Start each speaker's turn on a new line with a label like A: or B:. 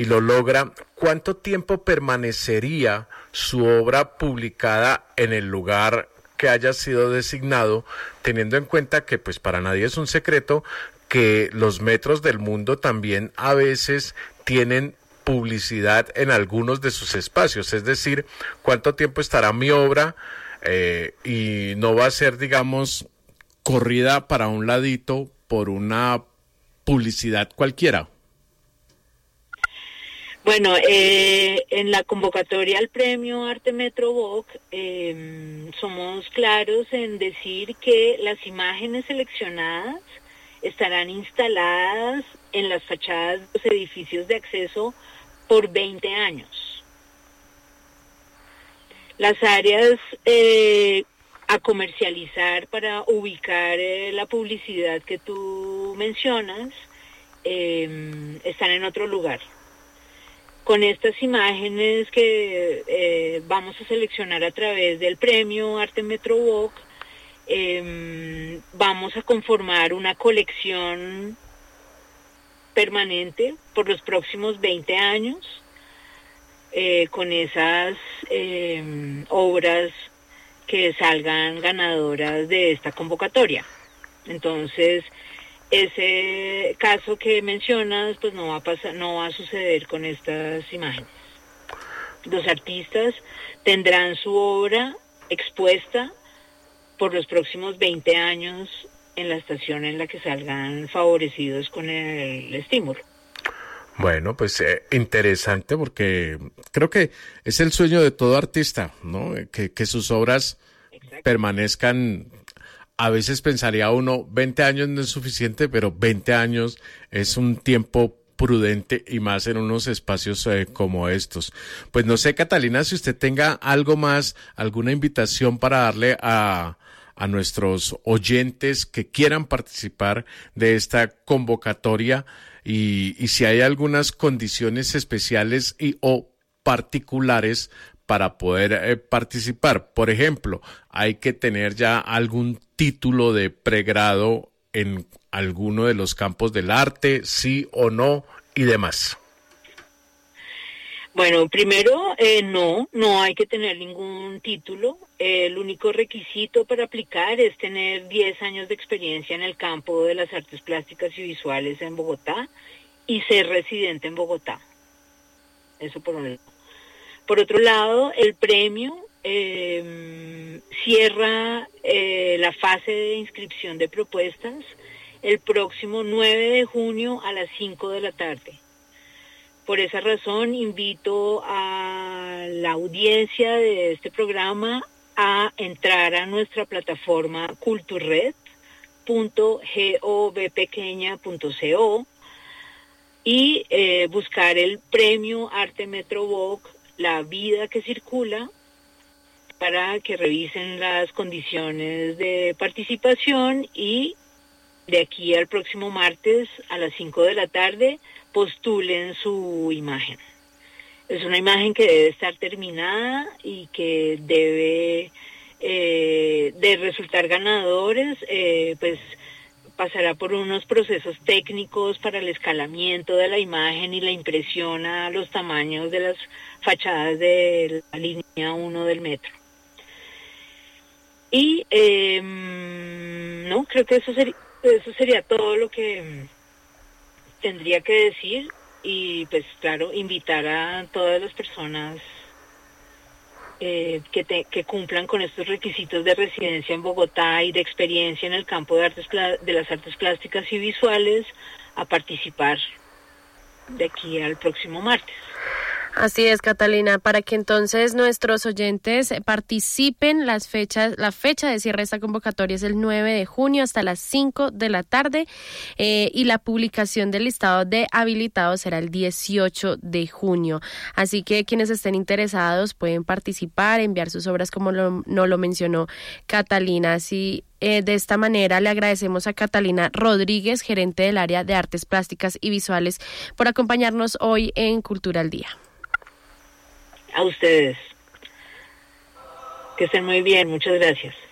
A: y lo logra, ¿cuánto tiempo permanecería su obra publicada en el lugar que haya sido designado, teniendo en cuenta que pues para nadie es un secreto que los metros del mundo también a veces tienen publicidad en algunos de sus espacios? Es decir, ¿cuánto tiempo estará mi obra y no va a ser, digamos, corrida para un ladito por una publicidad cualquiera?
B: Bueno, en la convocatoria al premio Arte Metro Voc somos claros en decir que las imágenes seleccionadas estarán instaladas en las fachadas de los edificios de acceso por 20 años. Las áreas a comercializar para ubicar la publicidad que tú mencionas están en otro lugar. Con estas imágenes que vamos a seleccionar a través del premio Arte Metro Voc, vamos a conformar una colección permanente por los próximos 20 años con esas obras que salgan ganadoras de esta convocatoria. Entonces, ese caso que mencionas, pues no va a suceder con estas imágenes. Los artistas tendrán su obra expuesta por los próximos 20 años en la estación en la que salgan favorecidos con el estímulo.
A: Bueno, pues interesante, porque creo que es el sueño de todo artista, ¿no? Que sus obras permanezcan. A veces pensaría uno, 20 años no es suficiente, pero 20 años es un tiempo prudente y más en unos espacios como estos. Pues no sé, Catalina, si usted tenga algo más, alguna invitación para darle a nuestros oyentes que quieran participar de esta convocatoria y si hay algunas condiciones especiales o particulares para poder participar. Por ejemplo, hay que tener ya algún título de pregrado en alguno de los campos del arte, sí o no, y demás.
B: Bueno, primero, no hay que tener ningún título. El único requisito para aplicar es tener 10 años de experiencia en el campo de las artes plásticas y visuales en Bogotá y ser residente en Bogotá. Eso por un lado. Por otro lado, el premio cierra la fase de inscripción de propuestas el próximo 9 de junio a las 5 de la tarde. Por esa razón, invito a la audiencia de este programa a entrar a nuestra plataforma culturred.govpequeña.co y buscar el premio Arte Metro Voc, La Vida que Circula, para que revisen las condiciones de participación y de aquí al próximo martes a las 5 de la tarde postulen su imagen. Es una imagen que debe estar terminada y que debe de resultar ganadores, pues pasará por unos procesos técnicos para el escalamiento de la imagen y la impresión a los tamaños de las fachadas de la línea 1 del metro. Y no, creo que eso sería todo lo que tendría que decir, y pues claro, invitar a todas las personas que cumplan con estos requisitos de residencia en Bogotá y de experiencia en el campo de las artes plásticas y visuales a participar de aquí al próximo martes.
C: Así es, Catalina, para que entonces nuestros oyentes participen, la fecha de cierre de esta convocatoria es el 9 de junio hasta las 5 de la tarde y la publicación del listado de habilitados será el 18 de junio. Así que quienes estén interesados pueden participar, enviar sus obras como no lo mencionó Catalina. Así de esta manera le agradecemos a Catalina Rodríguez, gerente del área de artes plásticas y visuales, por acompañarnos hoy en Cultura al Día.
B: A ustedes. Que estén muy bien. Muchas gracias.